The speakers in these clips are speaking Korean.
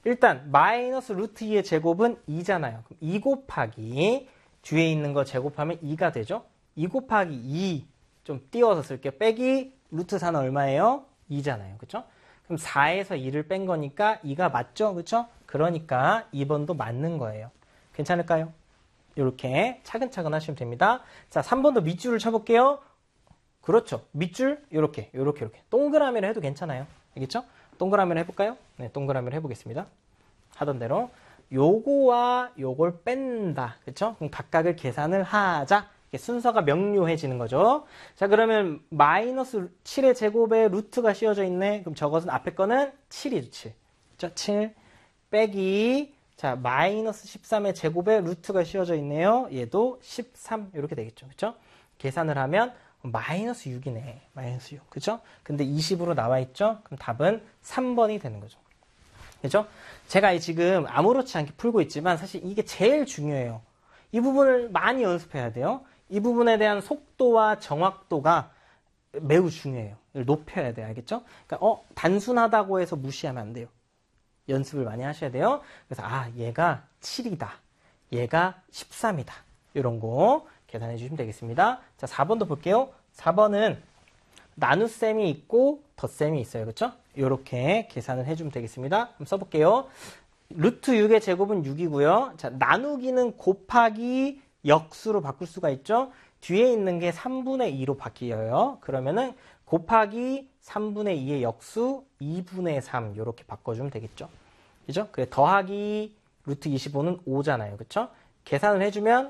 일단 마이너스 루트 2의 제곱은 2잖아요. 그럼 2 곱하기 뒤에 있는 거 제곱하면 2가 되죠. 2 곱하기 2 좀 띄워서 쓸게요. 빼기 루트 4는 얼마예요? 2잖아요. 그쵸? 그럼 4에서 2를 뺀 거니까 2가 맞죠? 그쵸? 그러니까 2번도 맞는 거예요. 괜찮을까요? 이렇게 차근차근 하시면 됩니다. 자, 3번도 밑줄을 쳐볼게요. 그렇죠. 밑줄 이렇게 동그라미를 해도 괜찮아요. 알겠죠? 동그라미를 해볼까요? 네, 동그라미를 해보겠습니다. 하던 대로 요거와 요걸 뺀다. 그렇죠? 그럼 각각을 계산을 하자. 이렇게 순서가 명료해지는 거죠. 자, 그러면 마이너스 7의 제곱에 루트가 씌워져 있네. 그럼 저것은 앞에 거는 7이죠. 7. 그렇죠? 7 빼기 자, 마이너스 13의 제곱에 루트가 씌워져 있네요. 얘도 13 이렇게 되겠죠. 그렇죠? 계산을 하면 마이너스 6이네. 마이너스 6. 그죠? 근데 20으로 나와 있죠? 그럼 답은 3번이 되는 거죠. 그죠? 제가 지금 아무렇지 않게 풀고 있지만 사실 이게 제일 중요해요. 이 부분을 많이 연습해야 돼요. 이 부분에 대한 속도와 정확도가 매우 중요해요. 이걸 높여야 돼요. 알겠죠? 그러니까 단순하다고 해서 무시하면 안 돼요. 연습을 많이 하셔야 돼요. 그래서 얘가 7이다. 얘가 13이다. 이런 거 계산해 주시면 되겠습니다. 자, 4번도 볼게요. 4번은 나눗셈이 있고 덧셈이 있어요. 그렇죠? 이렇게 계산을 해주면 되겠습니다. 한번 써볼게요. 루트 6의 제곱은 6이고요. 자, 나누기는 곱하기 역수로 바꿀 수가 있죠. 뒤에 있는 게 3분의 2로 바뀌어요. 그러면은 곱하기 3분의 2의 역수 2분의 3 이렇게 바꿔주면 되겠죠. 그죠? 그래 더하기 루트 25는 5잖아요. 그렇죠? 계산을 해주면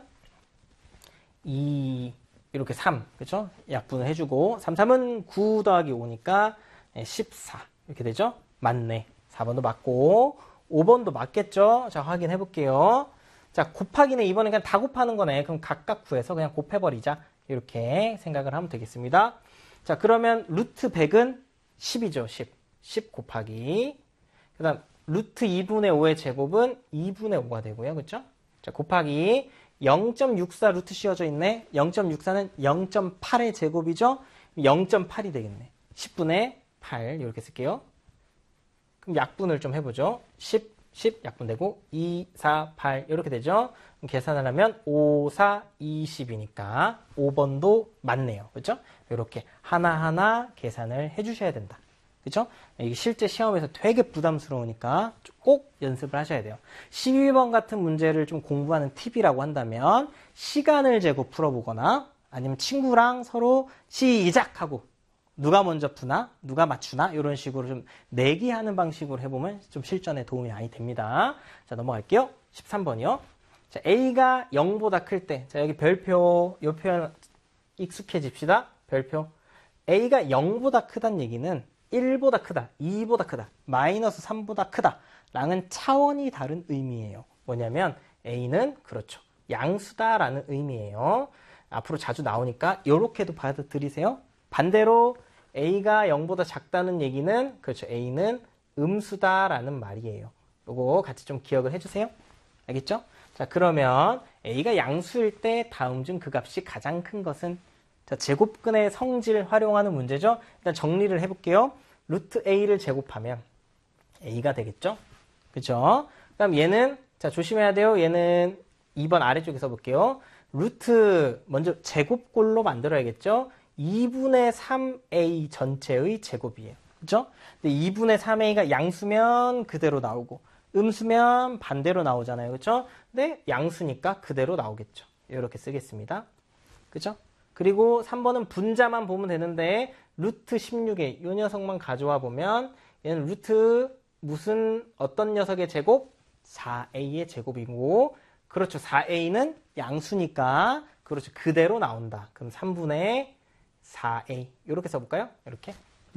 2 이렇게 3 그렇죠? 약분을 해주고 3, 3은 9 더하기 5니까 14 이렇게 되죠? 맞네. 4번도 맞고 5번도 맞겠죠? 자, 확인해 볼게요. 자, 곱하기는 이번에 그냥 다 곱하는 거네. 그럼 각각 구해서 그냥 곱해버리자. 이렇게 생각을 하면 되겠습니다. 자, 그러면 루트 100은 10이죠. 10 곱하기 그 다음 루트 2분의 5의 제곱은 2분의 5가 되고요. 그렇죠? 자, 곱하기 0.64 루트 씌워져 있네. 0.64는 0.8의 제곱이죠. 0.8이 되겠네. 10분의 8 이렇게 쓸게요. 그럼 약분을 좀 해보죠. 10 약분되고 2, 4, 8 이렇게 되죠. 그럼 계산을 하면 5, 4, 20이니까 5번도 맞네요. 그렇죠? 이렇게 하나하나 계산을 해주셔야 된다. 그렇죠? 이게 실제 시험에서 되게 부담스러우니까 꼭 연습을 하셔야 돼요. 12번 같은 문제를 좀 공부하는 팁이라고 한다면 시간을 재고 풀어보거나 아니면 친구랑 서로 시작하고 누가 먼저 푸나 누가 맞추나 이런 식으로 좀 내기하는 방식으로 해보면 좀 실전에 도움이 많이 됩니다. 자, 넘어갈게요. 13번이요. 자, A가 0보다 클 때, 자, 여기 별표, 이 표현 익숙해집시다. 별표. A가 0보다 크다는 얘기는 1보다 크다, 2보다 크다, 마이너스 3보다 크다 랑은 차원이 다른 의미예요. 뭐냐면 A는 그렇죠. 양수다라는 의미예요. 앞으로 자주 나오니까 이렇게도 받아들이세요. 반대로 A가 0보다 작다는 얘기는 그렇죠. A는 음수다라는 말이에요. 요거 같이 좀 기억을 해주세요. 알겠죠? 자, 그러면 A가 양수일 때 다음 중 그 값이 가장 큰 것은 자, 제곱근의 성질 활용하는 문제죠. 일단 정리를 해볼게요. 루트 A를 제곱하면 A가 되겠죠? 그죠? 그럼 얘는, 자, 조심해야 돼요. 얘는 2번 아래쪽에 써볼게요. 루트, 먼저 제곱꼴로 만들어야겠죠? 2분의 3A 전체의 제곱이에요. 그죠? 근데 2분의 3A가 양수면 그대로 나오고, 음수면 반대로 나오잖아요. 그죠? 근데 양수니까 그대로 나오겠죠. 이렇게 쓰겠습니다. 그죠? 그리고 3번은 분자만 보면 되는데 루트 16에 이 녀석만 가져와 보면 얘는 루트 무슨 어떤 녀석의 제곱? 4a의 제곱이고 그렇죠. 4a는 양수니까 그렇죠. 그대로 나온다. 그럼 3분의 4a 이렇게 써볼까요? 이렇게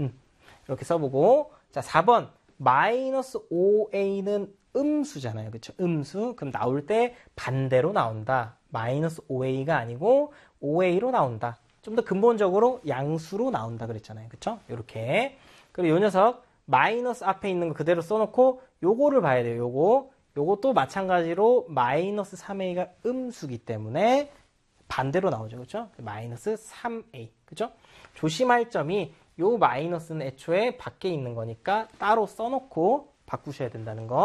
이렇게 써보고 자 4번 마이너스 5a는 음수잖아요. 그렇죠? 음수. 그럼 나올 때 반대로 나온다. 마이너스 5a가 아니고 5a로 나온다. 좀 더 근본적으로 양수로 나온다 그랬잖아요. 그쵸? 이렇게. 그리고 이 녀석 마이너스 앞에 있는 거 그대로 써놓고 요거를 봐야 돼요. 요것도 마찬가지로 마이너스 3a가 음수기 때문에 반대로 나오죠. 그쵸? 마이너스 3a. 그쵸? 조심할 점이 요 마이너스는 애초에 밖에 있는 거니까 따로 써놓고 바꾸셔야 된다는 거.